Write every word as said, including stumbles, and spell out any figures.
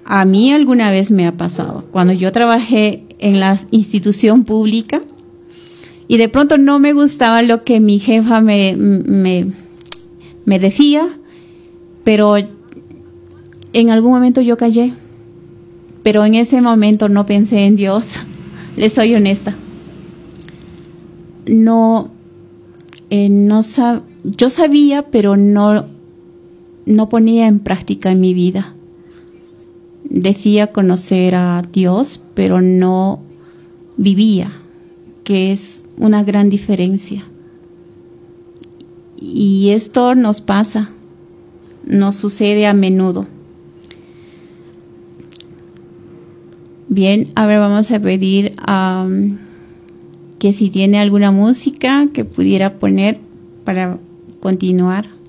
a mí alguna vez me ha pasado. Cuando yo trabajé en la institución pública y de pronto no me gustaba lo que mi jefa me, me, me decía, pero en algún momento yo callé. Pero en ese momento no pensé en Dios. Les soy honesta. No, eh, no sab- yo sabía, pero no, no ponía en práctica en mi vida. Decía conocer a Dios, pero no vivía, que es una gran diferencia. Y esto nos pasa, nos sucede a menudo. Bien, ahora vamos a pedir um, que si tiene alguna música que pudiera poner para continuar.